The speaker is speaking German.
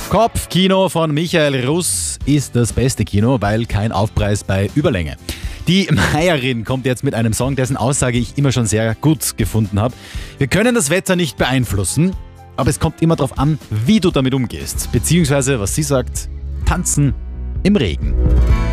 Kopfkino von Michael Russ ist das beste Kino, weil kein Aufpreis bei Überlänge. Die Meierin kommt jetzt mit einem Song, dessen Aussage ich immer schon sehr gut gefunden habe. Wir können das Wetter nicht beeinflussen, aber es kommt immer darauf an, wie du damit umgehst. Beziehungsweise, was sie sagt, tanzen im Regen.